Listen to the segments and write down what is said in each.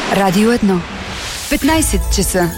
Радио 1. 15 часа.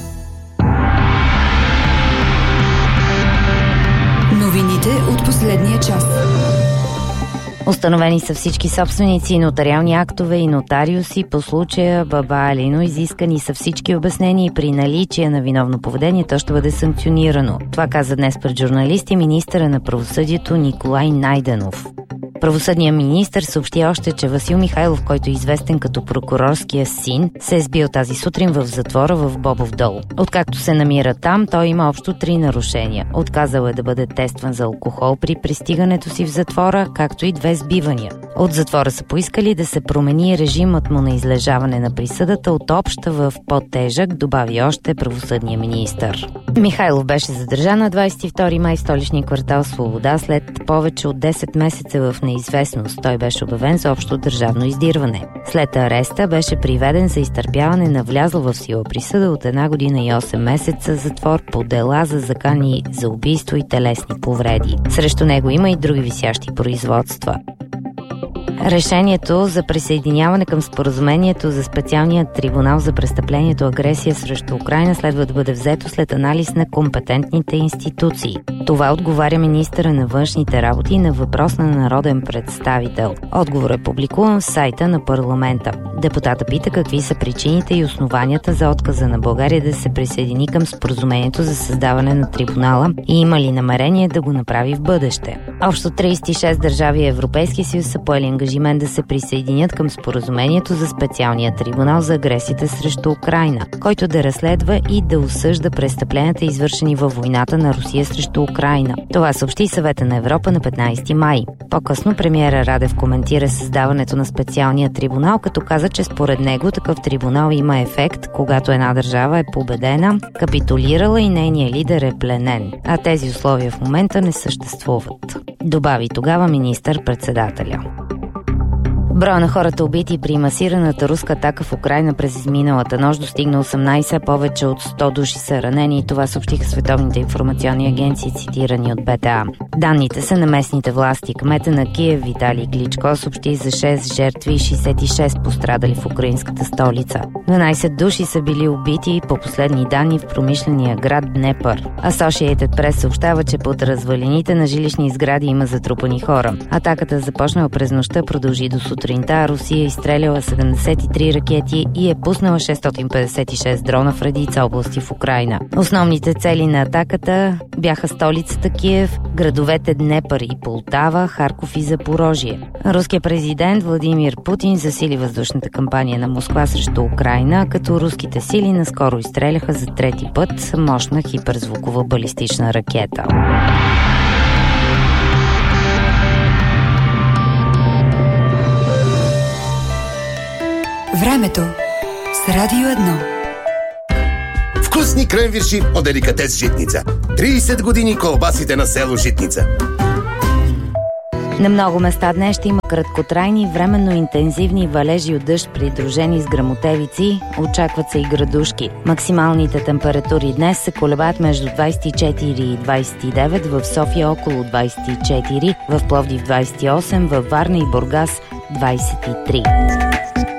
Новините от последния час. Установени са всички собственици, нотариални актове и нотариуси по случая Баба Алино. Изискани са всички обяснения и при наличие на виновно поведение то ще бъде санкционирано. Това каза днес пред журналисти министъра на правосъдието Николай Найденов. Правосъдният министър съобщи още, че Васил Михайлов, който е известен като прокурорския син, се е сбил тази сутрин в затвора в Бобов дол. Откакто се намира там, той има общо 3 нарушения. Отказал е да бъде тестван за алкохол при пристигането си в затвора, както и 2 сбивания. От затвора са поискали да се промени режимът му на излежаване на присъдата от обща в по-тежък, добави още правосъдния министър. Михайлов беше задържан на 22 май в столичния квартал Свобода след повече от 10 месеца в неизвестност. Той беше обявен за общо държавно издирване. След ареста беше приведен за изтърпяване на влязла в сила присъда от 1 година и 8 месеца затвор по дела за закани за убийство и телесни повреди. Срещу него има и други висящи производства. Решението за присъединяване към споразумението за специалния трибунал за престъплението агресия срещу Украйна следва да бъде взето след анализ на компетентните институции. Това отговаря министъра на външните работи на въпрос на народен представител. Отговор е публикуван в сайта на парламента. Депутата пита какви са причините и основанията за отказа на България да се присъедини към споразумението за създаване на трибунала и има ли намерение да го направи в бъдеще. Общо 36 държави и Европейски съюз са поели ангажимент да се присъединят към споразумението за специалния трибунал за агресията срещу Украйна, който да разследва и да осъжда престъпленията, извършени във войната на Русия срещу Украйна. Това съобщи Съвета на Европа на 15 май. По-късно премиера Радев коментира създаването на специалния трибунал, като каза, че според него такъв трибунал има ефект, когато една държава е победена, капитулирала и нейният лидер е пленен, а тези условия в момента не съществуват. Добави тогава министър-председателя. Броя на хората убити при масираната руска атака в Украйна през изминалата нощ достигна 18, повече от 100 души са ранени и това съобщиха световните информационни агенции, цитирани от БТА. Данните са на местните власти. Кмета на Киев Виталий Кличко съобщи за 6 жертви и 66 пострадали в украинската столица. 12 души са били убити по последни данни в промишления град Днепър. Associated Press съобщава, че под развалините на жилищни сгради има затрупани хора. Атаката започнала през нощта, продължи до сутринта. Русия изстреляла 73 ракети и е пуснала 656 дрона в редица области в Украйна. Основните цели на атаката бяха столицата Киев, градовете Днепър и Полтава, Харков и Запорожие. Руският президент Владимир Путин засили въздушната кампания на Москва срещу Украйна, като руските сили наскоро изстреляха за 3-ти път мощна хиперзвукова балистична ракета. Времето с Радио 1. Вкусни кренвирши от деликатес Житница. 30 години колбасите на село Житница. На много места днес ще има краткотрайни, временно интензивни валежи от дъжд, придружени с гръмотевици. Очакват се и градушки. Максималните температури днес се колебаят между 24 и 29, в София около 24, в Пловдив 28, във Варна и Бургас 23.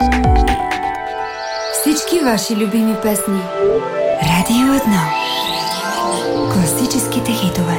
Всички ваши любими песни. Радио 1. Класическите хитове.